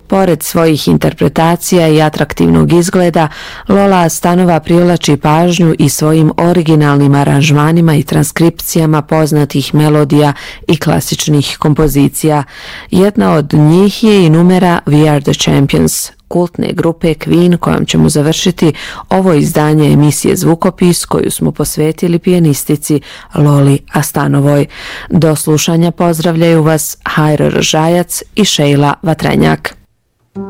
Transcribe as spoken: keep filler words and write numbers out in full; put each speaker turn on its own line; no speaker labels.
Pored svojih interpretacija i atraktivnog izgleda, Lola Stanova privlači pažnju i svojim originalnim aranžmanima i transkripcijama poznatih melodija i klasičnih kompozicija. Jedna od njih je i numera We Are The Champions, kultne grupe Queen, kojom ćemo završiti ovo izdanje emisije Zvukopis koju smo posvetili pijanistici Loli Astanovoj. Do slušanja pozdravljaju vas Hajro Rožajac i Šejla Vatrenjak.